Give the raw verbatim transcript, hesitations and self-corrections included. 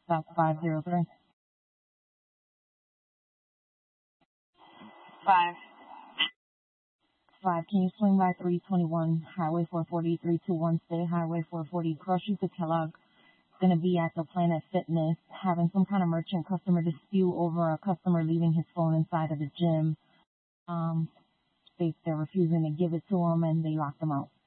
South five zero three. Five. Five, can you swing by three twenty-one Highway four forty, three two one State Highway four forty, cross street to Kellogg. Going to be at the Planet Fitness, having some kind of merchant customer dispute over a customer leaving his phone inside of the gym. Um, they, they're refusing to give it to him, and they locked him out.